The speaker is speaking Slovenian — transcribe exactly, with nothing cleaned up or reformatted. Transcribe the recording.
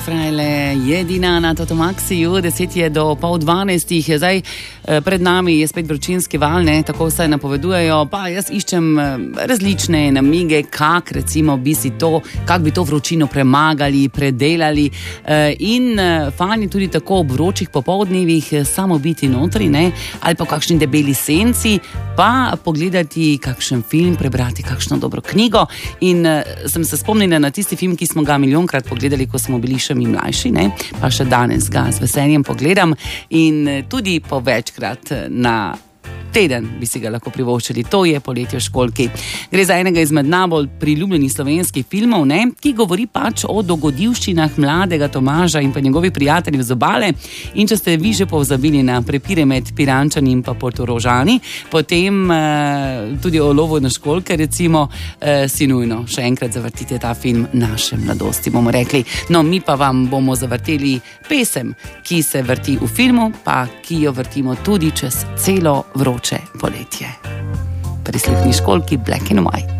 frajle, jedina na Totomaksiju, deset je do pol dvanajstih, je zdaj pred nami je spet vročinski val, ne, tako vse napovedujejo, pa jaz iščem različne namige, kak recimo bi si to, kak bi to vročino premagali, predelali in fajn je tudi tako ob vročih popoldnevih samo biti notri, ne, ali pa v kakšni debeli senci, pa pogledati kakšen film, prebrati kakšno dobro knjigo in sem se spomnila na tisti film, ki smo ga milijonkrat pogledali, ko smo bili še mi mlajši, ne? Pa še danes ga z veseljem pogledam in tudi po večkrat na teden bi si ga lahko privoščili, to je Poletje v školjki. Gre za enega izmed najbolj priljubljenih slovenskih filmov, ne? Ki govori pač o dogodivščinah mladega Tomaža in pa njegovih prijateljev z obale. In če ste vi že povzabili na prepire med Pirančani in pa Portorožani, potem eh, tudi o lovu na školjke, recimo, eh, si nujno še enkrat zavrtite ta film Naše mladosti, bomo rekli. No, mi pa vam bomo zavrteli pesem, ki se vrti v filmu, pa ki jo vrtimo tudi čez celo vroče poletje. Prisluhni školjki Black and White.